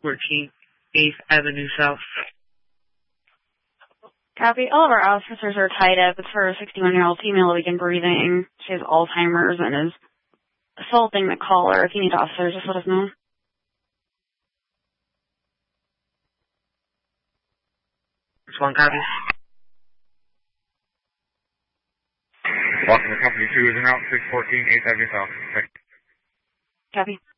614 8th Avenue South. Copy. All of our officers are tied up. It's for a 61-year-old female that began breathing. She has Alzheimer's and is assaulting the caller. If you need officers, just let us know. Just one copy. Welcome to Company 2 is in route 614 8th Avenue South. Copy.